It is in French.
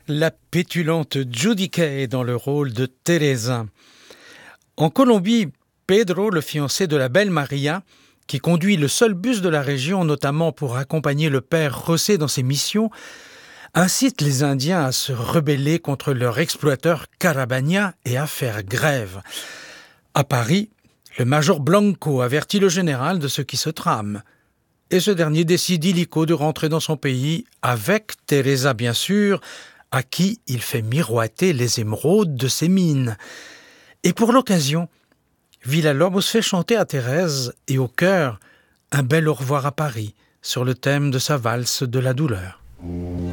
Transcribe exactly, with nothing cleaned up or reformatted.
La pétulante Judy Kaye dans le rôle de Teresa. En Colombie, Pedro, le fiancé de la belle Maria, qui conduit le seul bus de la région, notamment pour accompagner le père José dans ses missions, incite les Indiens à se rebeller contre leur exploiteur Carabania et à faire grève. À Paris, le major Blanco avertit le général de ce qui se trame. Et ce dernier décide illico de rentrer dans son pays, avec Teresa bien sûr, à qui il fait miroiter les émeraudes de ses mines. Et pour l'occasion, Villa-Lobos fait chanter à Thérèse et au chœur un bel au revoir à Paris sur le thème de sa valse de la douleur.